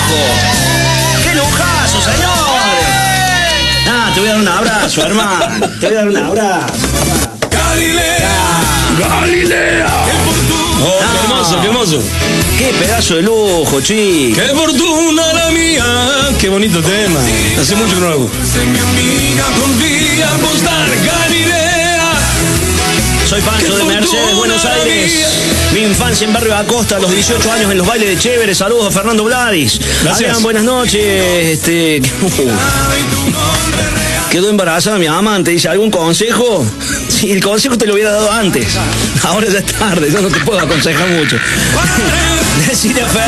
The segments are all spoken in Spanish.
lujo! ¡Qué lujazo, señores! Ah, te voy a dar un abrazo, hermano. Te voy a dar un abrazo. ¡Galilea! Oh, qué hermoso, qué hermoso. ¡Qué pedazo de lujo, chico! ¡Qué fortuna la mía! ¡Qué bonito tema! Hace mucho que no lo hago. Soy Pancho de Mercedes, Buenos Aires. Mi infancia en Barrio Acosta, a los 18 años en los bailes de Chévere. Saludos a Fernando Vladis. Gracias. Adrián, buenas noches. Quedó embarazada mi amante. Dice, ¿algún consejo? Sí, el consejo te lo hubiera dado antes. Ahora ya es tarde, yo no te puedo aconsejar mucho. Decirle a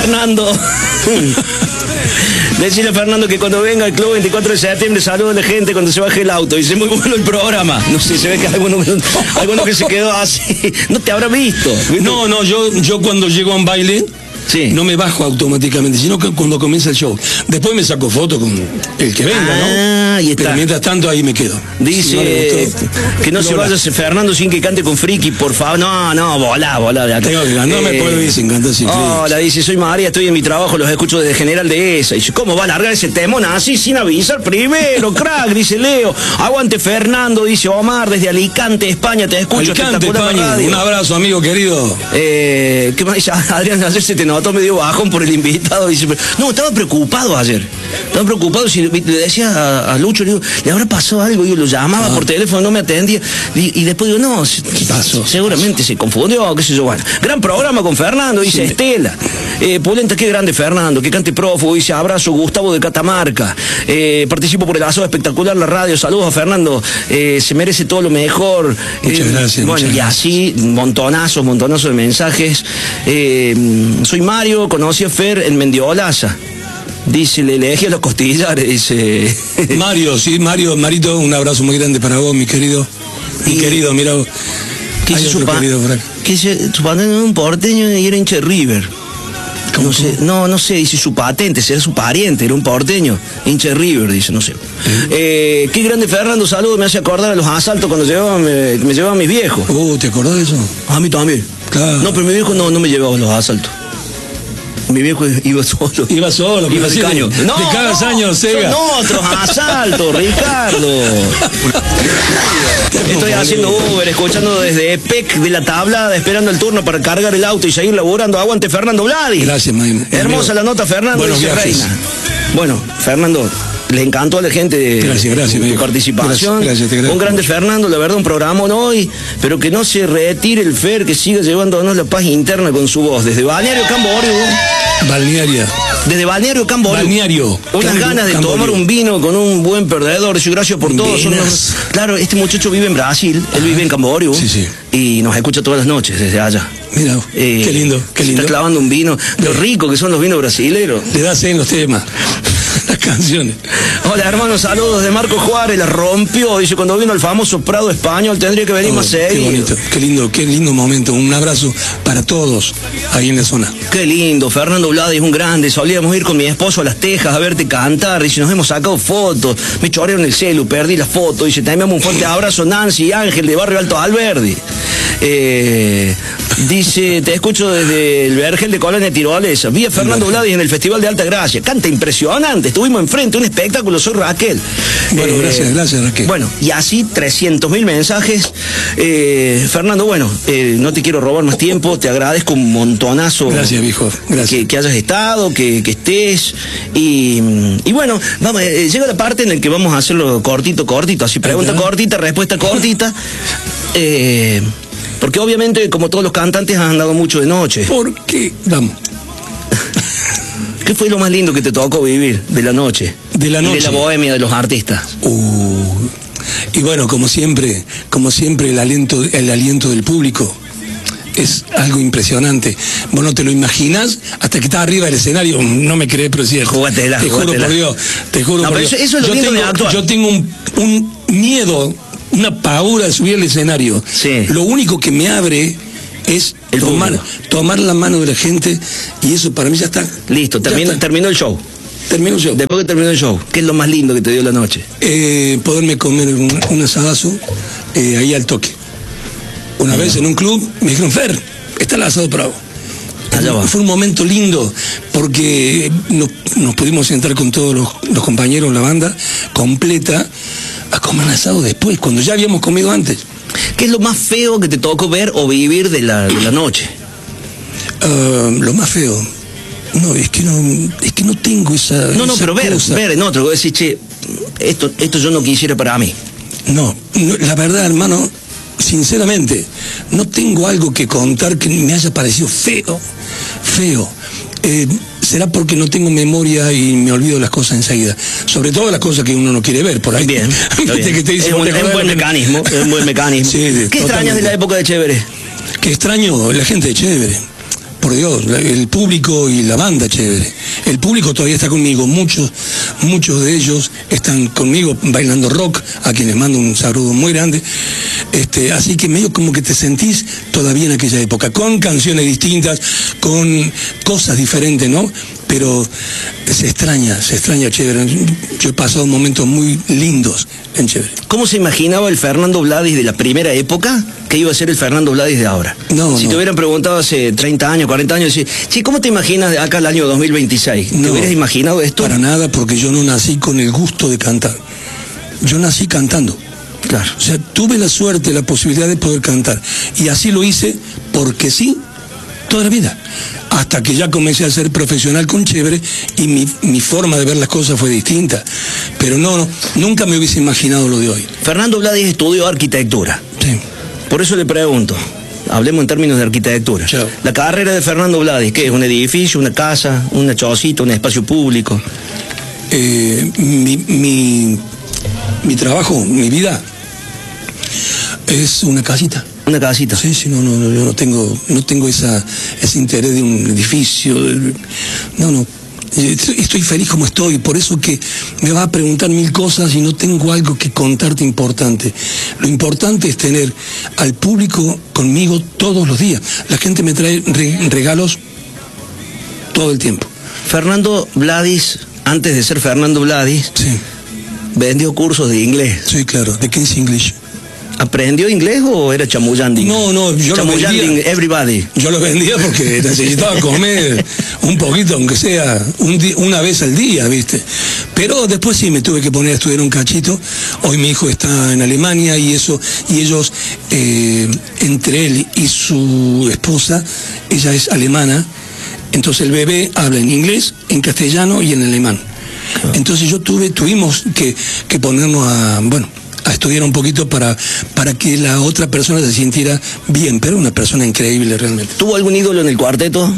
Fernando que cuando venga al club 24 de septiembre saluda a la gente cuando se baje el auto. Dice, muy bueno el programa. No sé, se ve que alguno que se quedó así. No te habrá visto. No, yo cuando llego a un baile, sí, no me bajo automáticamente, sino que cuando comienza el show. Después me saco foto con el que venga, ¿no? Ahí está. Pero mientras tanto ahí me quedo. Dice, si no que no se vaya Fernando sin que cante con Friki, por favor. No, volá de acá. Tengo que no me puedo ir sin cantar sin Friki. Hola, dice, soy María, estoy en mi trabajo, los escucho desde General de esa. Dice, ¿cómo va a largar ese temón así sin avisar primero, crack? Dice Leo. Aguante Fernando, dice Omar, desde Alicante, España, te escucho. Alicante, España. Un abrazo, amigo querido. ¿Qué más dice? Adrián, ayer se te notó medio bajón por el invitado. Dice, no, estaba preocupado ayer. Estaba preocupado, si le decía a Lucho, le digo, ¿le habrá pasado algo? Yo lo llamaba por teléfono, no me atendía. Y después digo, no, ¿qué pasó? Seguramente se confundió, qué sé yo. Bueno, gran programa con Fernando, dice sí. Estela. Polenta, qué grande Fernando, que cante prófugo, dice abrazo, Gustavo de Catamarca. Participo por el asado espectacular, la radio. Saludos a Fernando, se merece todo lo mejor. Muchas gracias. Bueno, muchas y gracias. así, montonazos de mensajes. Soy Mario, conocí a Fer en Mendiolaza. Dice, le elegí a los costillares, dice. Mario, sí, Marito, un abrazo muy grande para vos, mi querido. Querido, mira vos. ¿Qué dice su padre era un porteño y era hincha de River? No sé, dice su patente, será su pariente, era un porteño, hincha de River, dice, no sé. Qué grande Fernando, saludos, me hace acordar a los asaltos cuando me llevaban mis viejos. ¿Te acordás de eso? A mí también. Claro. No, pero mi viejo no me llevaba a los asaltos. Mi viejo iba solo. Iba de caño. No, de cada año, Sega. Son otros asaltos, Ricardo. Estoy haciendo Uber, escuchando desde EPEC de la Tablada, esperando el turno para cargar el auto y seguir laburando. Aguante Fernando Vladi. Gracias, Maime. Hermosa la nota, Fernando. Buenos viajes. Reina. Bueno, Fernando, le encantó a la gente de tu participación. Gracias. Un grande Fernando, la verdad, un programón hoy, pero que no se retire el Fer, que siga llevándonos la paz interna con su voz. Desde Balneario Camboriú. Desde Balneario Camboriú. Unas ganas de tomar un vino con un buen perdedor. Dice, gracias por todo. Claro, este muchacho vive en Brasil, él vive en Camboriú. Sí. Y nos escucha todas las noches desde allá. Mira, qué lindo. Está clavando un vino, lo rico que son los vinos brasileros. Le da en los temas. Las canciones. Hola hermanos, saludos de Marco Juárez, la rompió, dice, cuando vino el famoso Prado español tendría que venir más serio. Qué bonito, qué lindo momento, un abrazo para todos ahí en la zona. Qué lindo, Fernando Vladi es un grande, solíamos ir con mi esposo a Las Tejas a verte cantar, dice, nos hemos sacado fotos, me chorearon el celu, perdí la foto, dice, te enviamos un fuerte abrazo Nancy y Ángel de Barrio Alto Alberdi. Dice, te escucho desde el Vergel de Colonia Tirolesa. Vi a Fernando Vladi en el Festival de Alta Gracia. Canta impresionante. Estuvimos enfrente, un espectáculo. Soy Raquel. Bueno, gracias Raquel. Bueno, y así 300.000 mensajes. Fernando, bueno, no te quiero robar más tiempo. Te agradezco un montonazo. Gracias, viejo. Gracias. Que hayas estado, que estés. Y bueno, vamos, llega la parte en la que vamos a hacerlo cortito. Así, pregunta cortita, respuesta cortita. Porque obviamente, como todos los cantantes, han andado mucho de noche. ¿Por qué? Vamos. ¿Qué fue lo más lindo que te tocó vivir de la noche? De la noche. Y de la bohemia de los artistas. Y bueno, como siempre, el aliento del público es algo impresionante. Vos no te lo imaginas hasta que estás arriba del escenario. No me crees, pero sí. Jugátela. Te juro por Dios. Eso es lo lindo de actuar. Yo tengo un miedo, una paura de subir al escenario. Sí. Lo único que me abre es tomar la mano de la gente, y eso para mí ya está. Listo, terminó el show. Terminó el show. Después que terminó el show, ¿qué es lo más lindo que te dio la noche? Poderme comer un asadazo ahí al toque. Una vez en un club me dijeron, Fer, está el asado para vos. Fue un momento lindo, porque nos pudimos sentar con todos los compañeros, la banda completa, a comer asado después, cuando ya habíamos comido antes. ¿Qué es lo más feo que te tocó ver o vivir de la noche? Lo más feo. No, es que no tengo esa. No, pero ver en otro, decir, che, esto yo no quisiera para mí. No, la verdad, hermano, sinceramente, no tengo algo que contar que me haya parecido feo. Será porque no tengo memoria y me olvido las cosas enseguida. Sobre todo las cosas que uno no quiere ver por ahí. Bien. Que te dice, es un buen mecanismo. Sí, ¿qué extrañas de la época de Chévere? ¿Qué extraño? La gente de Chévere. Por Dios, el público y la banda Chévere. El público todavía está conmigo, muchos de ellos están conmigo bailando rock, a quienes mando un saludo muy grande. Así que medio como que te sentís todavía en aquella época, con canciones distintas, con cosas diferentes, ¿no? Pero se extraña Chévere. Yo he pasado momentos muy lindos en Chévere. ¿Cómo se imaginaba el Fernando Vladis de la primera época que iba a ser el Fernando Vladis de ahora? Si te hubieran preguntado hace 30 años, 40 años, sí, ¿cómo te imaginas acá el año 2026? ¿Te hubieras imaginado esto? Para nada, porque yo no nací con el gusto de cantar. Yo nací cantando. Claro. O sea, tuve la suerte, la posibilidad de poder cantar. Y así lo hice porque sí, toda la vida. Hasta que ya comencé a ser profesional con Chévere y mi forma de ver las cosas fue distinta. Pero nunca me hubiese imaginado lo de hoy. Fernando Vladis estudió arquitectura. Sí. Por eso le pregunto, hablemos en términos de arquitectura. Chao. La carrera de Fernando Vladis, ¿qué es? ¿Un edificio, una casa, una chocita, un espacio público? Mi trabajo, mi vida, es una casita. Una casita. Sí, yo no tengo ese interés de un edificio. No. Estoy feliz como estoy, por eso que me vas a preguntar mil cosas y no tengo algo que contarte importante. Lo importante es tener al público conmigo todos los días. La gente me trae regalos todo el tiempo. Fernando Vladis, antes de ser Fernando Vladis, sí, vendió cursos de inglés. Sí, claro, de King's English. ¿Aprendió inglés o era chamullando? No, yo lo vendía. Everybody. Yo lo vendía porque necesitaba comer un poquito, aunque sea una vez al día, ¿viste? Pero después sí me tuve que poner a estudiar un cachito. Hoy mi hijo está en Alemania y ellos, entre él y su esposa, ella es alemana, entonces el bebé habla en inglés, en castellano y en alemán. Entonces tuvimos que ponernos a estudiar un poquito para que la otra persona se sintiera bien, pero una persona increíble realmente. ¿Tuvo algún ídolo en el cuarteto?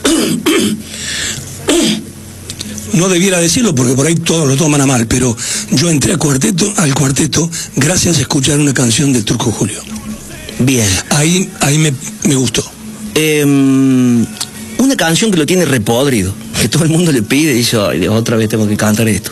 No debiera decirlo porque por ahí todos lo toman a mal, pero yo entré al cuarteto gracias a escuchar una canción del Turco Julio. Bien. Ahí me gustó. Una canción que lo tiene repodrido, que todo el mundo le pide y dice, ay, otra vez tengo que cantar esto.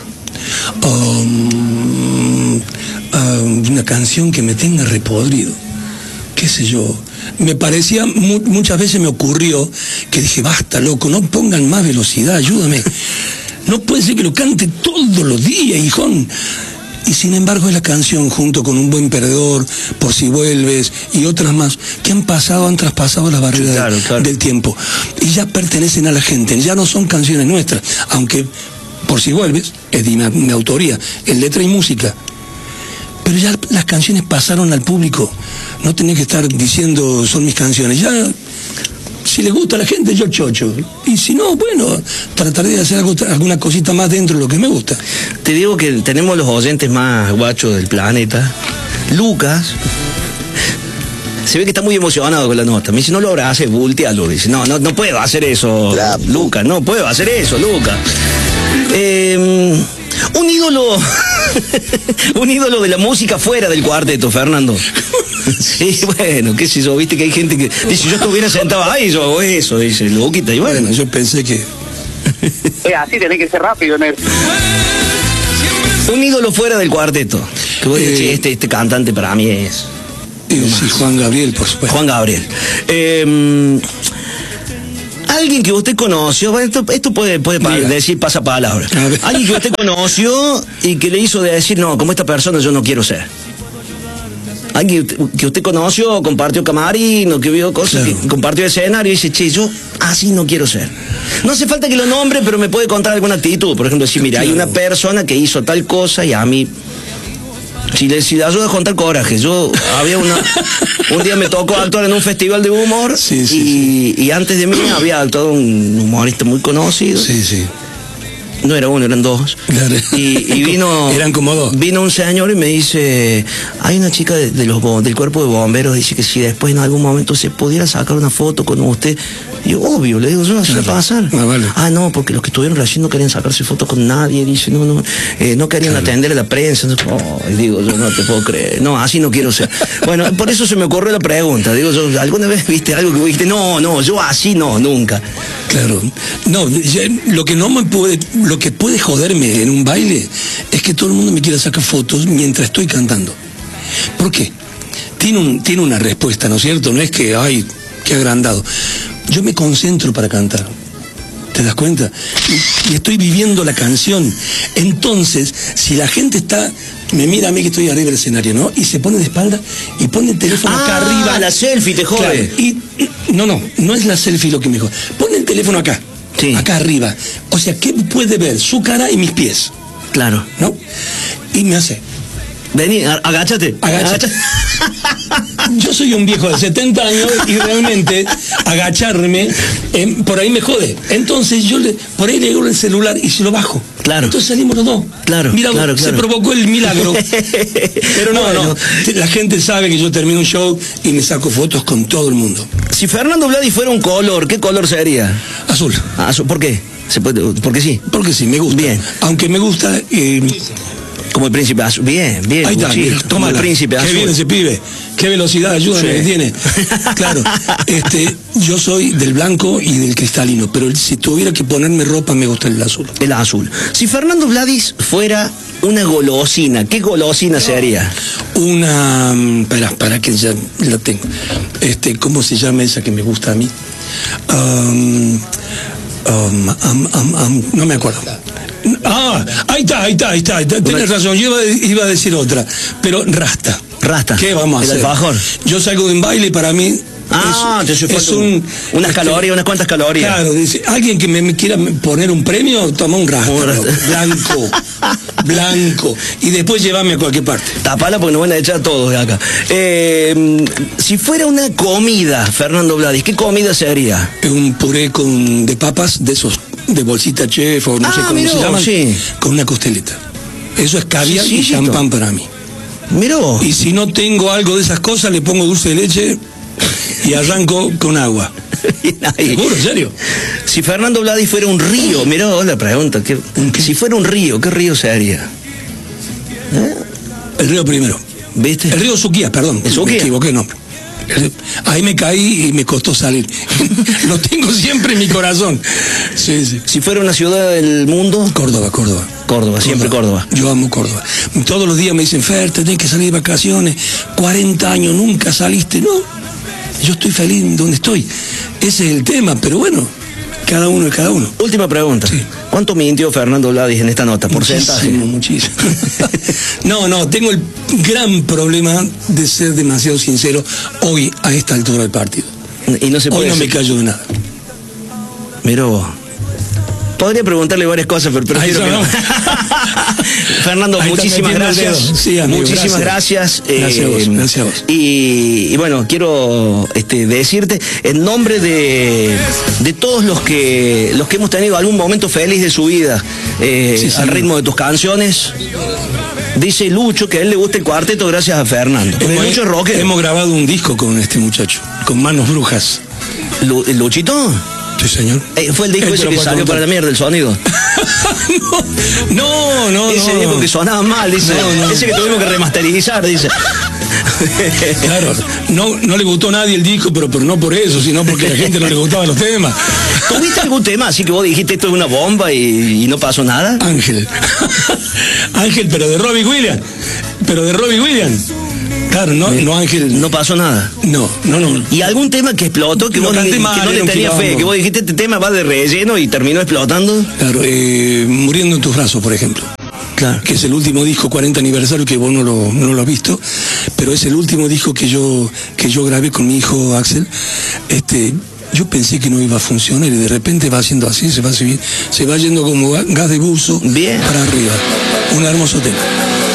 Una canción que me tenga repodrido, qué sé yo, me parecía, muchas veces me ocurrió que dije, basta loco, no pongan más velocidad, ayúdame, no puede ser que lo cante todos los días, hijón. Y sin embargo es la canción, junto con Un buen perdedor, Por si vuelves y otras más, que han traspasado la barrera del tiempo y ya pertenecen a la gente, ya no son canciones nuestras, aunque Por si vuelves es de mi autoría, en letra y música. Pero ya las canciones pasaron al público. No tenés que estar diciendo son mis canciones. Ya, si le gusta a la gente, yo chocho. Y si no, bueno, trataré de hacer alguna cosita más dentro de lo que me gusta. Te digo que tenemos los oyentes más guachos del planeta. Lucas se ve que está muy emocionado con la nota. Me dice, no lo abraces, voltealo. Dice, no puedo hacer eso, Lucas. No puedo hacer eso, Lucas. Un ídolo de la música fuera del cuarteto, Fernando. Sí, bueno, qué sé yo, viste que hay gente que dice, yo estuviera sentado ahí, yo hago eso, dice Luquita, y bueno, yo pensé que... así tenés que ser rápido, Ner. Un ídolo fuera del cuarteto. Que vos decís, este cantante para mí es... sí, Juan Gabriel, por supuesto. Juan Gabriel. Alguien que usted conoció, esto puede decir pasapalabra. Alguien que usted conoció y que le hizo decir, no, como esta persona yo no quiero ser. alguien que usted conoció, compartió camarino, que vio cosas, claro, que compartió escenario, y dice, che, yo así no quiero ser. No hace falta que lo nombre, pero me puede contar alguna actitud. Por ejemplo, decir, mira, claro, hay una persona que hizo tal cosa y a mí, si le ayuda a contar coraje. Yo había un día me tocó actuar en un festival de humor, y antes de mí había actuado un humorista muy conocido. No era uno, eran dos. Claro. Y vino... Eran como dos. Vino un señor y me dice, hay una chica del cuerpo de bomberos, dice que si después en algún momento se pudiera sacar una foto con usted. Y yo, obvio, le digo, yo no sé pasar. Vale. No, porque los que estuvieron recién no querían sacarse fotos con nadie, dice, no querían atender a la prensa. Y digo, yo no te puedo creer. No, así no quiero ser. Bueno, por eso se me ocurrió la pregunta. Digo, yo, ¿alguna vez viste algo que viste? No, yo así no, nunca. Claro. No, lo que puede joderme en un baile es que todo el mundo me quiera sacar fotos mientras estoy cantando. ¿Por qué? Tiene una respuesta, ¿no es cierto? No es que, ay, qué agrandado. Yo me concentro para cantar. ¿Te das cuenta? Y estoy viviendo la canción. Entonces, si la gente me mira a mí que estoy arriba del escenario, ¿no? Y se pone de espalda y pone el teléfono acá arriba. La selfie te jode. Claro, y no es la selfie lo que me jode. Pone el teléfono acá. Sí. Acá arriba. O sea, ¿qué puede ver? Su cara y mis pies. Claro. ¿No? Y me hace... Vení, agáchate. Yo soy un viejo de 70 años y realmente agacharme por ahí me jode. Entonces por ahí le digo el celular y se lo bajo. Claro. Entonces salimos los dos. Claro. Mira, claro. Se provocó el milagro. Pero no. La gente sabe que yo termino un show y me saco fotos con todo el mundo. Si Fernando Vladi fuera un color, ¿qué color sería? Azul. Azul. ¿Por qué? ¿Porque sí? Porque sí, me gusta. Bien. Aunque me gusta... como el príncipe azul. Bien. Ahí está, como el príncipe azul. Qué bien ese pibe. Qué velocidad, ayúdame, que tiene. Claro. Yo soy del blanco y del cristalino, pero si tuviera que ponerme ropa, me gusta el azul. El azul. Si Fernando Vladis fuera una golosina, ¿qué golosina sería? Una... para que ya la tengo. ¿Cómo se llama esa que me gusta a mí? No me acuerdo. Ahí está. Tienes razón, yo iba a decir otra, pero rasta. ¿Qué vamos a hacer? Alfajor. Yo salgo de un baile y para mí es unas calorías, unas cuantas calorías. Claro, dice, alguien que me quiera poner un premio, toma un rasta. Blanco. Y después llévame a cualquier parte. Tapala porque nos van a echar todos de acá. Si fuera una comida, Fernando Vladis, ¿qué comida sería? Un puré de papas, de esos, de bolsita chef o no sé cómo se llaman, con una costeleta. Eso es caviar y champán para mí. Miró. Y si no tengo algo de esas cosas, le pongo dulce de leche y arranco con agua. ¿Seguro? ¿En serio? Si Fernando Vladis fuera un río, miró la pregunta, si fuera un río, ¿qué río sería? El río Primero. ¿Viste? El río Suquía, perdón. Me equivoqué el nombre. Ahí me caí y me costó salir. Lo tengo siempre en mi corazón. Sí. Si fuera una ciudad del mundo... Córdoba, siempre Córdoba. Yo amo Córdoba. Todos los días me dicen, Fer, tenés que salir de vacaciones. 40 años, nunca saliste. No, yo estoy feliz donde estoy. Ese es el tema, pero bueno, cada uno es cada uno. Última pregunta. Sí. ¿Cuánto mintió Fernando Vladis en esta nota? ¿Porcentaje? Muchísimo. No, tengo el gran problema de ser demasiado sincero hoy a esta altura del partido. Y no se puede. Hoy no me callo de nada. Mirá vos. Podría preguntarle varias cosas, pero prefiero que no. Fernando, muchísimas gracias. Sí, amigo, muchísimas gracias. Gracias a vos. Y bueno, quiero decirte, en nombre de todos los que hemos tenido algún momento feliz de su vida, al ritmo de tus canciones, dice Lucho que a él le gusta el cuarteto gracias a Fernando. Lucho es rockero. Hemos grabado un disco con este muchacho, con Manos Brujas. ¿Luchito? Sí, señor. ¿Fue el disco ese que salió para la mierda el sonido? No. Ese disco que sonaba mal, dice. No. Ese que tuvimos que remasterizar, dice. Claro, no le gustó a nadie el disco, pero no por eso, sino porque a la gente no le gustaban los temas. ¿Tuviste algún tema así que vos dijiste esto es una bomba y no pasó nada? Ángel, pero de Robbie Williams. Claro, no Ángel. No pasó nada. No. ¿Y algún tema que explotó que vos no le tenías fe? Que vos dijiste este tema va de relleno y terminó explotando. Claro, Muriendo en tus brazos, por ejemplo. Claro. Que es el último disco, 40 aniversario, que vos no lo has visto, pero es el último disco que yo grabé con mi hijo Axel. Yo pensé que no iba a funcionar y de repente va haciendo así, se va yendo como gas de buzo. Bien. Para arriba. Un hermoso tema.